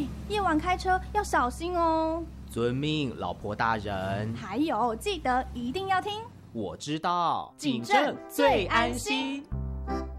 夜晚开车要小心哦。 遵命，老婆大人。 还有，记得一定要听。 我知道， 警政最安心。